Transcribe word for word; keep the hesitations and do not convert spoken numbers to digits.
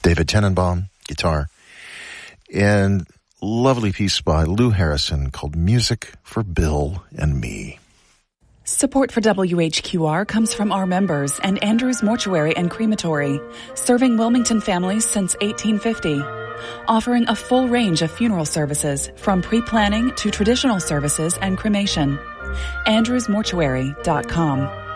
David Tenenbaum, guitar, and lovely piece by Lou Harrison called Music for Bill and Me. Support for W H Q R comes from our members and Andrews Mortuary and Crematory, serving Wilmington families since eighteen fifty. Offering a full range of funeral services from pre-planning to traditional services and cremation. andrews mortuary dot com.